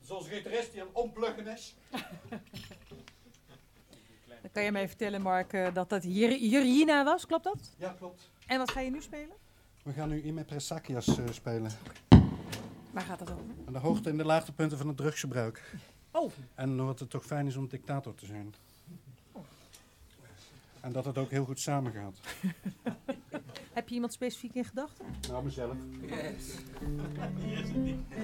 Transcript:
zoals gitarist die aan het ompluggen is. Dan kan je mij vertellen, Mark, dat dat Jurina was, klopt dat? Ja, klopt. En wat ga je nu spelen? We gaan nu Ime Pressakias spelen. Waar gaat dat over? Aan de hoogte- en de laagtepunten van het drugsgebruik. Oh. En wat het toch fijn is om dictator te zijn. En dat het ook heel goed samengaat. Heb je iemand specifiek in gedachten? Nou, mezelf. Yes. Hier is het niet.